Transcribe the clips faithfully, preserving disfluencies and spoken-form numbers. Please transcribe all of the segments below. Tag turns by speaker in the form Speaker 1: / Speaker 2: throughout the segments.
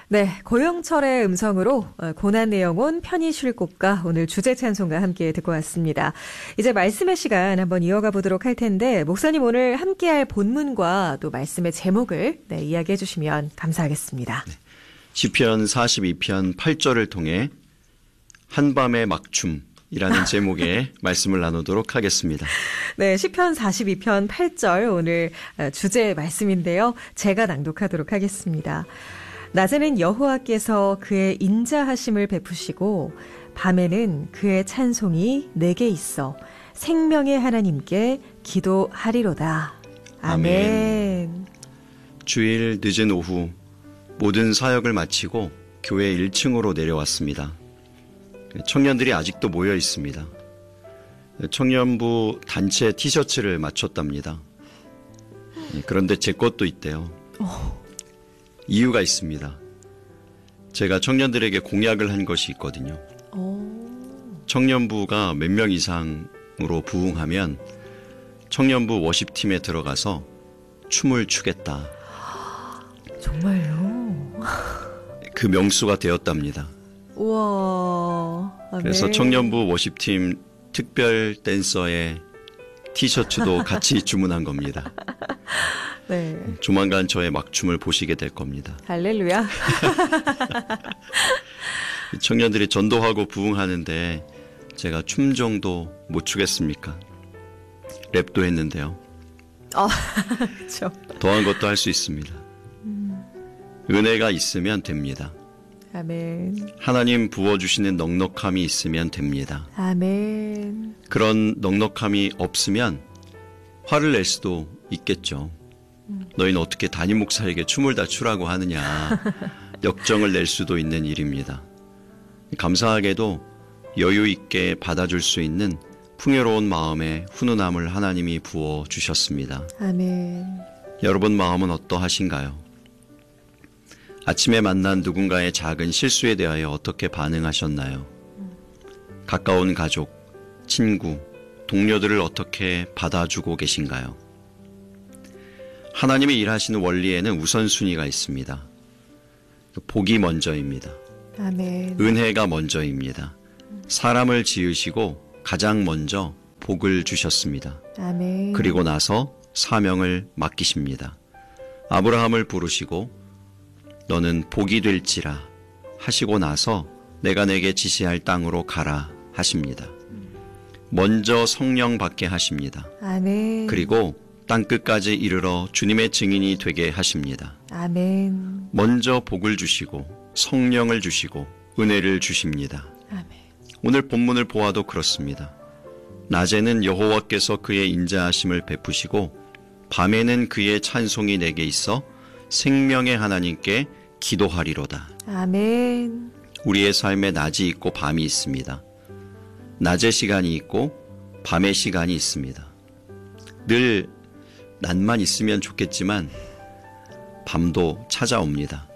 Speaker 1: 네, 고영철의 음성으로 고난 내 영혼 편히 쉴 곳가 오늘 주제 찬송과 함께 듣고 왔습니다. 이제 말씀의 시간 한번 이어가 보도록 할 텐데 목사님 오늘 함께할 본문과 또 말씀의 제목을 네, 이야기해 주시면 감사하겠습니다.
Speaker 2: 네, 시편 사십이 편 팔 절을 통해 한밤의 막춤이라는 제목의 말씀을 나누도록 하겠습니다.
Speaker 1: 네, 시편 사십이 편 팔 절 오늘 주제 말씀인데요. 제가 낭독하도록 하겠습니다. 낮에는 여호와께서 그의 인자하심을 베푸시고 밤에는 그의 찬송이 내게 있어 생명의 하나님께 기도하리로다. 아멘. 아멘.
Speaker 2: 주일 늦은 오후 모든 사역을 마치고 교회 일 층으로 내려왔습니다. 청년들이 아직도 모여 있습니다. 청년부 단체 티셔츠를 맞췄답니다. 그런데 제 것도 있대요. 오. 이유가 있습니다. 제가 청년들에게 공약을 한 것이 있거든요. 오. 청년부가 몇 명 이상으로 부흥하면 청년부 워십팀에 들어가서 춤을 추겠다.
Speaker 1: 정말요?
Speaker 2: 그 명수가 되었답니다.
Speaker 1: 우와. 아,
Speaker 2: 그래서
Speaker 1: 네.
Speaker 2: 청년부 워십팀 특별 댄서의 티셔츠도 같이 주문한 겁니다.
Speaker 1: 네.
Speaker 2: 조만간 저의 막춤을 보시게 될 겁니다.
Speaker 1: 할렐루야.
Speaker 2: 청년들이 전도하고 부흥하는데 제가 춤 정도 못 추겠습니까? 랩도 했는데요.
Speaker 1: 어, 그렇죠.
Speaker 2: 더한 것도 할 수 있습니다. 음. 은혜가 있으면 됩니다.
Speaker 1: 아멘.
Speaker 2: 하나님 부어주시는 넉넉함이 있으면 됩니다.
Speaker 1: 아멘.
Speaker 2: 그런 넉넉함이 없으면 화를 낼 수도 있겠죠. 음. 너희는 어떻게 담임 목사에게 춤을 다 추라고 하느냐. 역정을 낼 수도 있는 일입니다. 감사하게도 여유 있게 받아줄 수 있는 풍요로운 마음에 훈훈함을 하나님이 부어주셨습니다.
Speaker 1: 아멘.
Speaker 2: 여러분 마음은 어떠하신가요? 아침에 만난 누군가의 작은 실수에 대하여 어떻게 반응하셨나요? 가까운 가족, 친구, 동료들을 어떻게 받아주고 계신가요? 하나님이 일하시는 원리에는 우선순위가 있습니다. 복이 먼저입니다.
Speaker 1: 아멘.
Speaker 2: 은혜가 먼저입니다. 사람을 지으시고 가장 먼저 복을 주셨습니다.
Speaker 1: 아멘.
Speaker 2: 그리고 나서 사명을 맡기십니다. 아브라함을 부르시고 너는 복이 될지라 하시고 나서 내가 내게 지시할 땅으로 가라 하십니다. 먼저 성령 받게 하십니다.
Speaker 1: 아멘.
Speaker 2: 그리고 땅끝까지 이르러 주님의 증인이 되게 하십니다.
Speaker 1: 아멘.
Speaker 2: 먼저 복을 주시고 성령을 주시고 은혜를 주십니다.
Speaker 1: 아멘.
Speaker 2: 오늘 본문을 보아도 그렇습니다. 낮에는 여호와께서 그의 인자하심을 베푸시고 밤에는 그의 찬송이 내게 있어 생명의 하나님께 기도하리로다.
Speaker 1: 아멘.
Speaker 2: 우리의 삶에 낮이 있고 밤이 있습니다. 낮의 시간이 있고 밤의 시간이 있습니다. 늘 낮만 있으면 좋겠지만 밤도 찾아옵니다.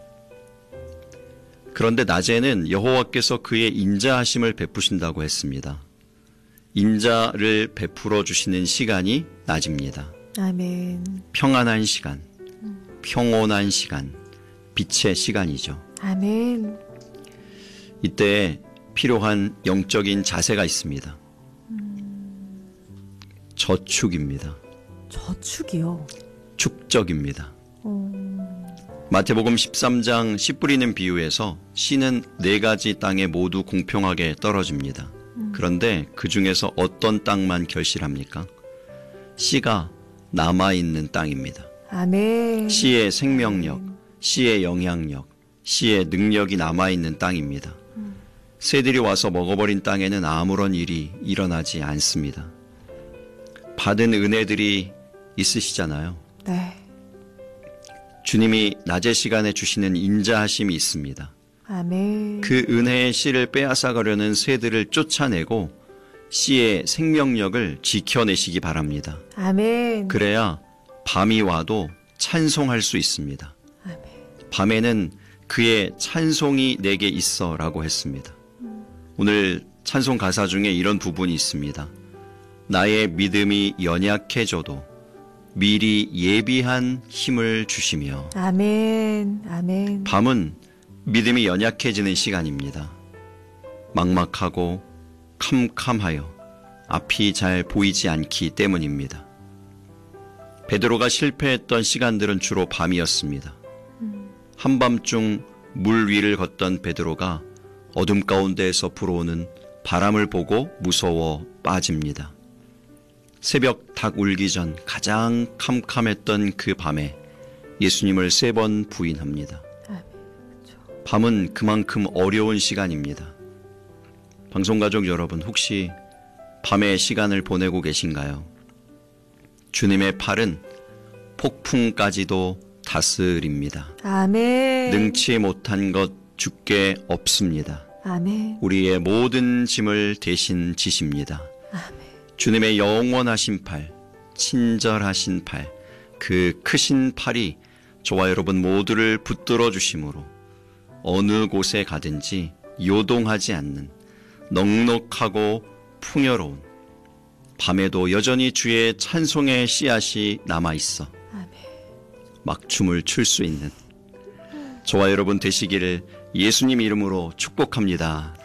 Speaker 2: 그런데 낮에는 여호와께서 그의 인자하심을 베푸신다고 했습니다. 인자를 베풀어 주시는 시간이 낮입니다.
Speaker 1: 아멘.
Speaker 2: 평안한 시간, 평온한 시간, 빛의 시간이죠.
Speaker 1: 아멘.
Speaker 2: 이때 필요한 영적인 자세가 있습니다. 음... 저축입니다.
Speaker 1: 저축이요?
Speaker 2: 축적입니다.
Speaker 1: 음...
Speaker 2: 마태복음 십삼 장 씨 뿌리는 비유에서 씨는 네 가지 땅에 모두 공평하게 떨어집니다. 음... 그런데 그 중에서 어떤 땅만 결실합니까? 씨가 남아있는 땅입니다.
Speaker 1: 아멘.
Speaker 2: 씨의 생명력, 씨의 영향력, 씨의 능력이 남아있는 땅입니다. 음. 새들이 와서 먹어버린 땅에는 아무런 일이 일어나지 않습니다. 받은 은혜들이 있으시잖아요.
Speaker 1: 네.
Speaker 2: 주님이 낮의 시간에 주시는 인자하심이 있습니다.
Speaker 1: 아멘.
Speaker 2: 그 은혜의 씨를 빼앗아가려는 새들을 쫓아내고 씨의 생명력을 지켜내시기 바랍니다.
Speaker 1: 아멘.
Speaker 2: 그래야 밤이 와도 찬송할 수 있습니다.
Speaker 1: 아멘.
Speaker 2: 밤에는 그의 찬송이 내게 있어 라고 했습니다. 음. 오늘 찬송 가사 중에 이런 부분이 있습니다. 나의 믿음이 연약해져도 미리 예비한 힘을 주시며.
Speaker 1: 아멘. 아멘.
Speaker 2: 밤은 믿음이 연약해지는 시간입니다. 막막하고 캄캄하여 앞이 잘 보이지 않기 때문입니다. 베드로가 실패했던 시간들은 주로 밤이었습니다. 한밤중 물 위를 걷던 베드로가 어둠 가운데에서 불어오는 바람을 보고 무서워 빠집니다. 새벽 닭 울기 전 가장 캄캄했던 그 밤에 예수님을 세 번 부인합니다. 밤은 그만큼 어려운 시간입니다. 방송가족 여러분, 혹시 밤의 시간을 보내고 계신가요? 주님의 팔은 폭풍까지도 다스립니다.
Speaker 1: 아멘.
Speaker 2: 능치 못한 것 주께 없습니다.
Speaker 1: 아멘.
Speaker 2: 우리의 모든 짐을 대신 지십니다.
Speaker 1: 아멘.
Speaker 2: 주님의 영원하신 팔, 친절하신 팔, 그 크신 팔이 저와 여러분 모두를 붙들어 주심으로 어느 곳에 가든지 요동하지 않는 넉넉하고 풍요로운, 밤에도 여전히 주의 찬송의 씨앗이 남아있어 막춤을 출 수 있는 저와 여러분 되시기를 예수님 이름으로 축복합니다.